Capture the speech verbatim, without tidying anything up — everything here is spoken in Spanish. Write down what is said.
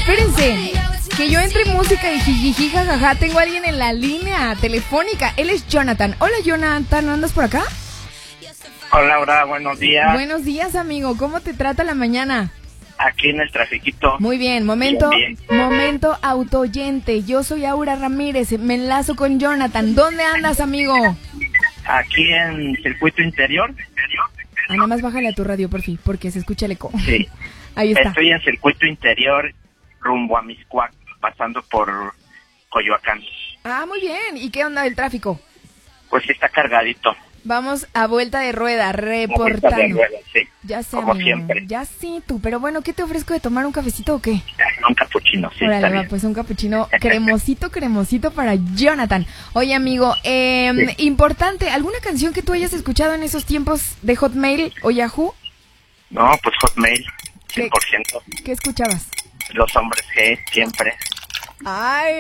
espérense. Que yo entre música y jijiji, jajaja, tengo a alguien en la línea telefónica. Él es Jonathan. Hola, Jonathan, ¿andas por acá? Hola, Laura, buenos días. Buenos días, amigo. ¿Cómo te trata la mañana? Aquí en el trafiquito. Muy bien, momento, Bien, bien. momento autoyente. Yo soy Aura Ramírez, me enlazo con Jonathan. ¿Dónde andas, amigo? Aquí en circuito interior. Ah, nada más bájale a tu radio, por fin, porque se escucha el eco. Sí. Ahí está. Estoy en circuito interior rumbo a Miscuac, pasando por Coyoacán. Ah, muy bien. ¿Y qué onda del tráfico? Pues sí está cargadito. Vamos a vuelta de rueda, Vuelta de reportando. rueda, sí. Ya sé, Como amigo. siempre. Ya sí, tú. Pero bueno, ¿qué te ofrezco de tomar un cafecito o qué? Un capuchino, sí, Órale, está va, bien. pues un capuchino cremosito, cremosito para Jonathan. Oye, amigo, eh, Sí. importante, ¿alguna canción que tú hayas escuchado en esos tiempos de Hotmail o Yahoo? No, pues Hotmail, cien por ciento. ¿Qué escuchabas? Los hombres G, siempre. Ay.